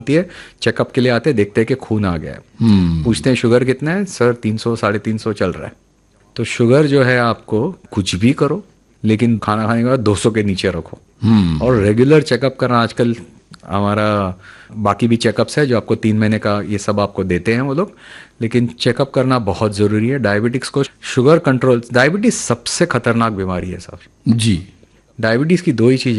होती है, चेकअप के लिए आते हैं, देखते हैं कि खून आ गया है, पूछते हैं शुगर कितना है, सर 300 350 चल रहा है। तो शुगर जो है, आपको कुछ भी करो लेकिन खाना खाने के बाद 200 के नीचे रखो। और रेगुलर चेकअप करना, आजकल हमारा बाकी भी चेकअप्स है जो आपको 3 महीने का ये सब आपको देते हैं वो लोग, लेकिन चेकअप करना बहुत ज़रूरी है। डायबिटिक्स को शुगर कंट्रोल, डायबिटीज सबसे खतरनाक बीमारी है साहब। जी। डायबिटीज़ की दो ही चीज़ें